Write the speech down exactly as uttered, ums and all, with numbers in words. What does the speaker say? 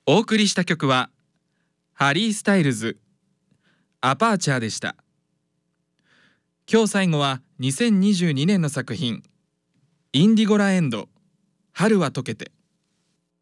お送りした曲はハリー・スタイルズアパーチャーでした。今日最後はにせんにじゅうにねんの作品インディゴラエンド春は溶けて。